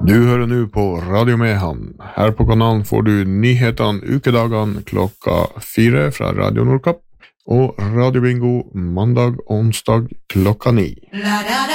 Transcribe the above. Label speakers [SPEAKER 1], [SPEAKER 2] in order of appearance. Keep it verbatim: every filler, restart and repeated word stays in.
[SPEAKER 1] Du hører nå på Radio Mehamn. Her på kanalen får du nyhetene ukedagene klokka fire fra Radio Nordkapp og Radio Bingo mandag og onsdag klokka ni.